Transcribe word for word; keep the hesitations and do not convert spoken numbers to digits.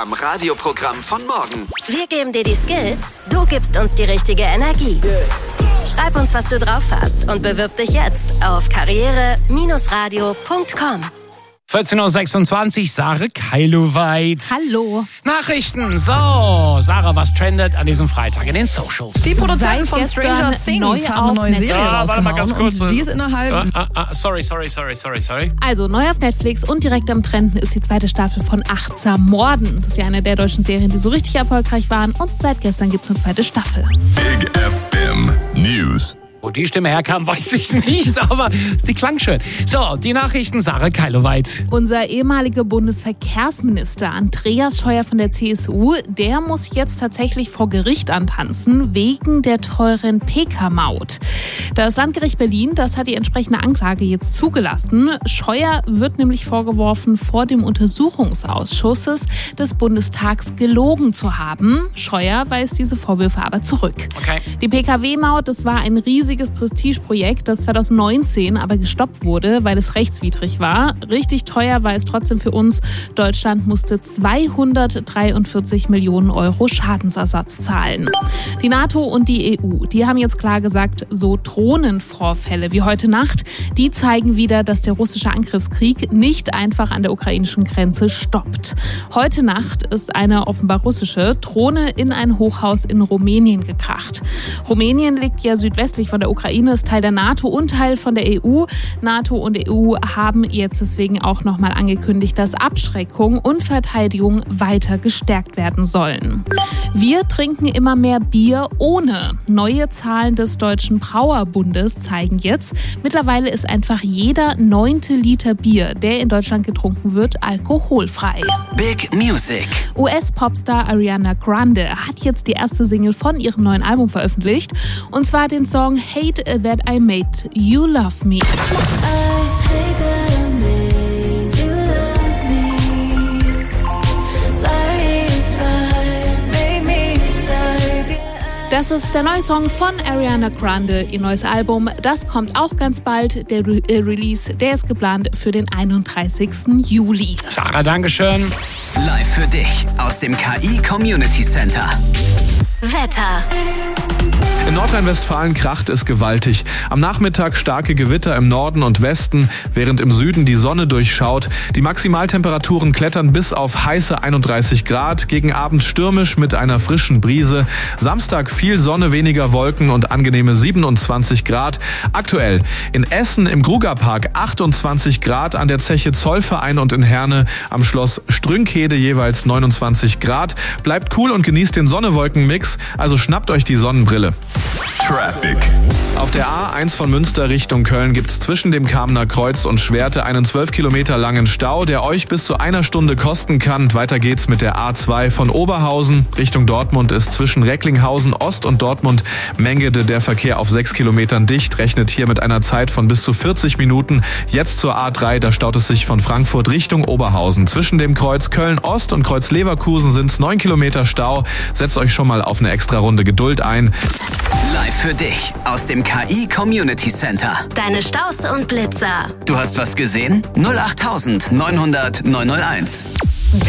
am Radioprogramm von morgen. Wir geben dir die Skills, du gibst uns die richtige Energie. Schreib uns, was du drauf hast und bewirb dich jetzt auf karriere Bindestrich radio Punkt com. vierzehn Uhr sechsundzwanzig, Sarah Keiloweit. Hallo. Nachrichten. So, Sarah, was trendet an diesem Freitag in den Socials? Die Produzenten von gestern Stranger Things neu haben eine neue auf Serie Ja, warte mal ganz kurz. und die ist innerhalb... Ah, ah, ah, sorry, sorry, sorry, sorry, sorry. Also, neu auf Netflix und direkt am Trenden ist die zweite Staffel von Achtsam Morden. Das ist ja eine der deutschen Serien, die so richtig erfolgreich waren. Und seit gestern gibt es eine zweite Staffel. Big F M News. Wo die Stimme herkam, weiß ich nicht, aber die klang schön. So, die Nachrichten, Sarah Keiloweit. Unser ehemaliger Bundesverkehrsminister Andreas Scheuer von der C S U, der muss jetzt tatsächlich vor Gericht antanzen wegen der teuren P K-Maut. Das Landgericht Berlin, das hat die entsprechende Anklage jetzt zugelassen. Scheuer wird nämlich vorgeworfen, vor dem Untersuchungsausschusses des Bundestags gelogen zu haben. Scheuer weist diese Vorwürfe aber zurück. Okay. Die P K W-Maut, das war ein riesiges Prestigeprojekt, das zwanzig neunzehn aber gestoppt wurde, weil es rechtswidrig war. Richtig teuer war es trotzdem für uns. Deutschland musste zweihundertdreiundvierzig Millionen Euro Schadensersatz zahlen. Die NATO und die E U, die haben jetzt klar gesagt, so Drohnenvorfälle wie heute Nacht, die zeigen wieder, dass der russische Angriffskrieg nicht einfach an der ukrainischen Grenze stoppt. Heute Nacht ist eine offenbar russische Drohne in ein Hochhaus in Rumänien gekracht. Rumänien liegt ja südwestlich von der Ukraine, ist Teil der NATO und Teil von der E U. NATO und E U haben jetzt deswegen auch nochmal angekündigt, dass Abschreckung und Verteidigung weiter gestärkt werden sollen. Wir trinken immer mehr Bier ohne. Neue Zahlen des Deutschen Brauerbundes zeigen jetzt, mittlerweile ist einfach jeder neunte Liter Bier, der in Deutschland getrunken wird, alkoholfrei. Big Music. U S-Popstar Ariana Grande hat jetzt die erste Single von ihrem neuen Album veröffentlicht, und zwar den Song Hate That I Made You Love Me. Das ist der neue Song von Ariana Grande, ihr neues Album. Das kommt auch ganz bald. Der Re- äh, Release, der ist geplant für den einunddreißigsten Juli. Sarah, Dankeschön. Live für dich aus dem K I Community Center. Wetter. In Nordrhein-Westfalen kracht es gewaltig. Am Nachmittag starke Gewitter im Norden und Westen, während im Süden die Sonne durchschaut. Die Maximaltemperaturen klettern bis auf heiße einunddreißig Grad. Gegen Abend stürmisch mit einer frischen Brise. Samstag viel Sonne, weniger Wolken und angenehme siebenundzwanzig Grad. Aktuell in Essen im Grugerpark achtundzwanzig Grad, an der Zeche Zollverein und in Herne am Schloss Strünkhede jeweils neunundzwanzig Grad. Bleibt cool und genießt den Sonne-Wolken-Mix, also schnappt euch die Sonnenbrille. Traffic. Auf der A eins von Münster Richtung Köln gibt's zwischen dem Kamener Kreuz und Schwerte einen zwölf Kilometer langen Stau, der euch bis zu einer Stunde kosten kann. Weiter geht's mit der A zwei von Oberhausen Richtung Dortmund ist zwischen Recklinghausen Ost und Dortmund Mengede der Verkehr auf sechs Kilometern dicht. Rechnet hier mit einer Zeit von bis zu vierzig Minuten. Jetzt zur A drei, da staut es sich von Frankfurt Richtung Oberhausen. Zwischen dem Kreuz Köln Ost und Kreuz Leverkusen sind's neun Kilometer Stau. Setzt euch schon mal auf eine extra Runde Geduld ein. Live für dich aus dem K I Community Center. Deine Staus und Blitzer. Du hast was gesehen? null acht neunhundert neunhunderт neunhunderteins.